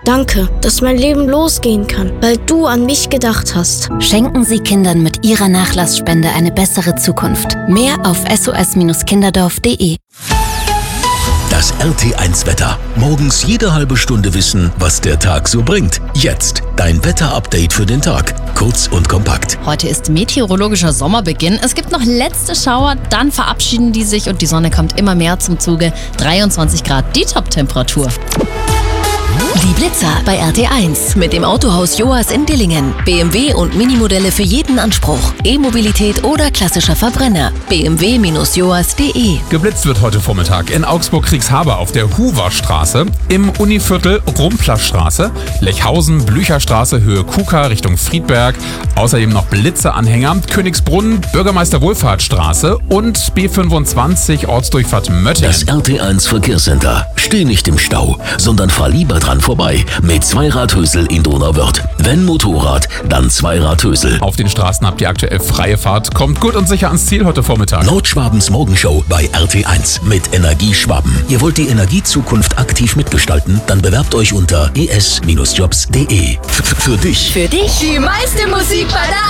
Danke, dass mein Leben losgehen kann, weil du an mich gedacht hast. Schenken Sie Kindern mit Ihrer Nachlassspende eine bessere Zukunft. Mehr auf sos-kinderdorf.de. Das RT1-Wetter. Morgens jede halbe Stunde wissen, was der Tag so bringt. Jetzt dein Wetter-Update für den Tag. Kurz und kompakt. Heute ist meteorologischer Sommerbeginn. Es gibt noch letzte Schauer, dann verabschieden die sich und die Sonne kommt immer mehr zum Zuge. 23 Grad die Top-Temperatur. Die Blitzer bei RT1 mit dem Autohaus Joas in Dillingen. BMW und Minimodelle für jeden Anspruch. E-Mobilität oder klassischer Verbrenner. bmw-joas.de. Geblitzt wird heute Vormittag in Augsburg-Kriegshaber auf der Huverstraße, im Univiertel Rumplaßstraße, Lechhausen, Blücherstraße, Höhe Kuka Richtung Friedberg, außerdem noch Blitzeranhänger, Königsbrunn, Bürgermeister-Wohlfahrtsstraße und B25 Ortsdurchfahrt Möttingen. Das RT1 Verkehrscenter. Steh nicht im Stau, sondern fahr lieber dran vorbei mit Zweiradhösel in Donauwörth. Wenn Motorrad, dann Zweiradhösel. Auf den Straßen habt ihr aktuell freie Fahrt. Kommt gut und sicher ans Ziel heute Vormittag. Nordschwabens Morgenshow bei RT1 mit Energieschwaben. Ihr wollt die Energiezukunft aktiv mitgestalten? Dann bewerbt euch unter es-jobs.de. Für dich. Für dich. Die meiste Musik bei der